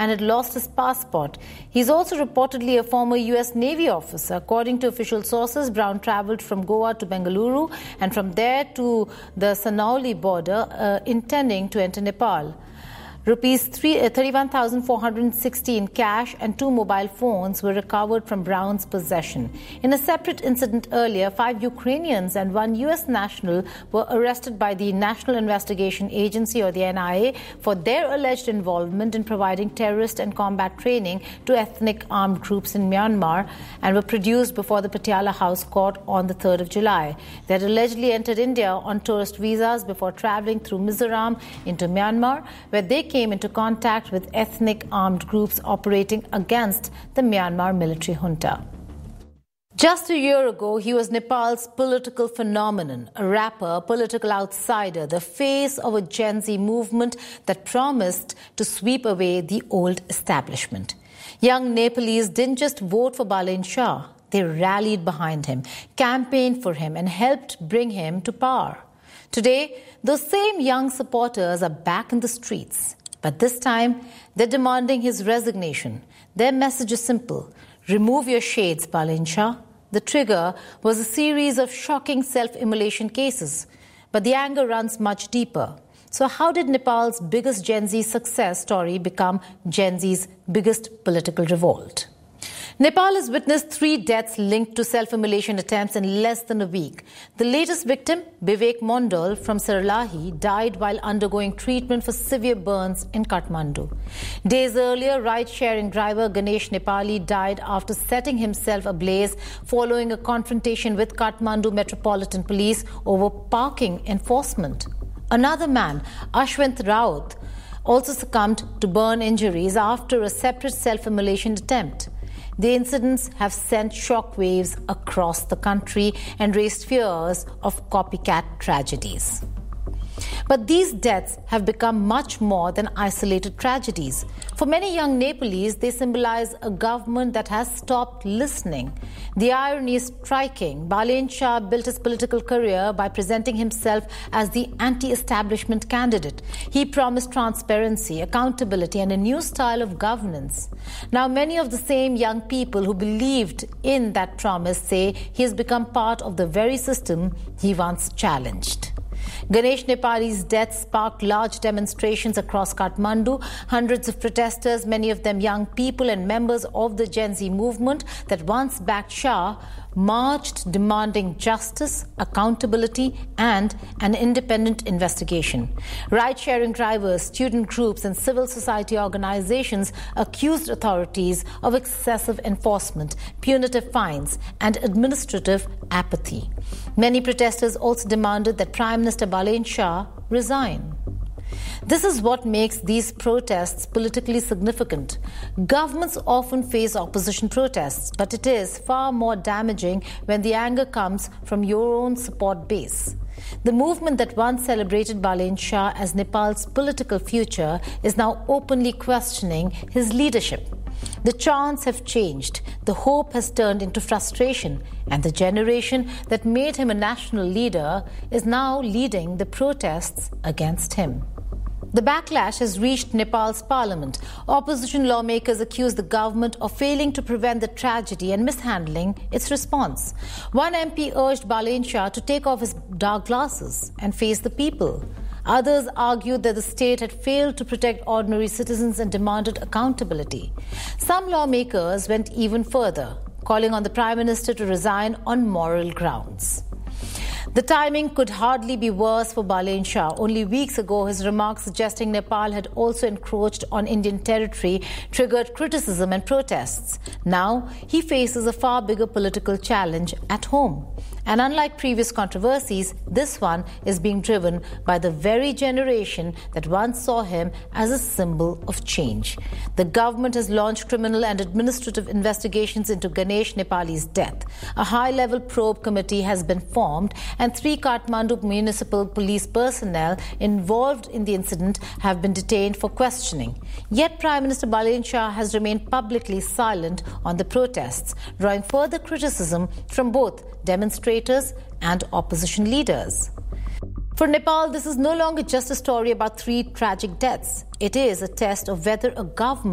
and had lost his passport. He's also reportedly a former US Navy officer. According to official sources, Brown travelled from Goa to Bengaluru and from there to the Sanauli border, intending to enter Nepal. Rupees 31,460 in cash and 2 mobile phones were recovered from Brown's possession. In a separate incident earlier, 5 Ukrainians and 1 US national were arrested by the National Investigation Agency, or the NIA, for their alleged involvement in providing terrorist and combat training to ethnic armed groups in Myanmar and were produced before the Patiala House Court on the 3rd of July. They had allegedly entered India on tourist visas before travelling through Mizoram into Myanmar, where they came into contact with ethnic armed groups operating against the Myanmar military junta. Just a year ago, he was Nepal's political phenomenon, a rapper, political outsider, the face of a Gen Z movement that promised to sweep away the old establishment. Young Nepalese didn't just vote for Balen Shah, they rallied behind him, campaigned for him, and helped bring him to power. Today, those same young supporters are back in the streets. But this time, they're demanding his resignation. Their message is simple: remove your shades, Balen Shah. The trigger was a series of shocking self-immolation cases. But the anger runs much deeper. So how did Nepal's biggest Gen Z success story become Gen Z's biggest political revolt? Nepal has witnessed 3 deaths linked to self-immolation attempts in less than a week. The latest victim, Vivek Mondal from Sarlahi, died while undergoing treatment for severe burns in Kathmandu. Days earlier, ride-sharing driver Ganesh Nepali died after setting himself ablaze following a confrontation with Kathmandu Metropolitan Police over parking enforcement. Another man, Ashwant Raut, also succumbed to burn injuries after a separate self-immolation attempt. The incidents have sent shockwaves across the country and raised fears of copycat tragedies. But these deaths have become much more than isolated tragedies. For many young Nepalese, they symbolize a government that has stopped listening. The irony is striking. Balen Shah built his political career by presenting himself as the anti-establishment candidate. He promised transparency, accountability, and a new style of governance. Now, many of the same young people who believed in that promise say he has become part of the very system he once challenged. Ganesh Nepali's death sparked large demonstrations across Kathmandu. Hundreds of protesters, many of them young people and members of the Gen Z movement that once backed Shah, marched demanding justice, accountability, and an independent investigation. Ride-sharing drivers, student groups, and civil society organizations accused authorities of excessive enforcement, punitive fines, and administrative apathy. Many protesters also demanded that Prime Minister Balen Shah resign. This is what makes these protests politically significant. Governments often face opposition protests, but it is far more damaging when the anger comes from your own support base. The movement that once celebrated Balen Shah as Nepal's political future is now openly questioning his leadership. The chants have changed, the hope has turned into frustration, and the generation that made him a national leader is now leading the protests against him. The backlash has reached Nepal's parliament. Opposition lawmakers accuse the government of failing to prevent the tragedy and mishandling its response. One MP urged Balen Shah to take off his dark glasses and face the people. Others argued that the state had failed to protect ordinary citizens and demanded accountability. Some lawmakers went even further, calling on the Prime Minister to resign on moral grounds. The timing could hardly be worse for Balen Shah. Only weeks ago, his remarks suggesting Nepal had also encroached on Indian territory triggered criticism and protests. Now, he faces a far bigger political challenge at home. And unlike previous controversies, this one is being driven by the very generation that once saw him as a symbol of change. The government has launched criminal and administrative investigations into Ganesh Nepali's death. A high-level probe committee has been formed, and 3 Kathmandu municipal police personnel involved in the incident have been detained for questioning. Yet Prime Minister Balen Shah has remained publicly silent on the protests, drawing further criticism from both demonstrators and opposition leaders. For Nepal, this is no longer just a story about 3 tragic deaths. It is a test of whether a government